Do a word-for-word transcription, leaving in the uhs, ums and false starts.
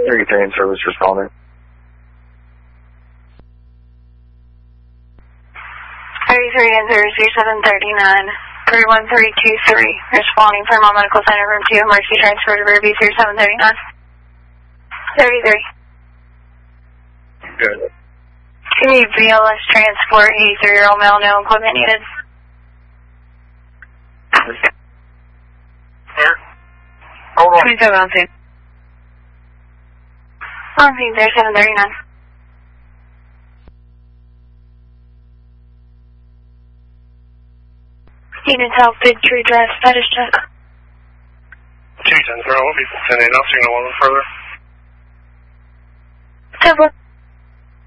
thirty-three in service responding. thirty-three in service, seven thirty-nine, three one three two three, responding from Mount Medical Center, room two, emergency transfer to Ruby, seven thirty-nine. thirty-three. Good. Can you B L S transport eighty-three-year-old male, no equipment needed? Here. Hold on. twenty-seven on two. On scene there, seven thirty-nine. Stephen South, Big Tree Drive, status check. two ten, throw, we'll be sending out signal one further. Temple.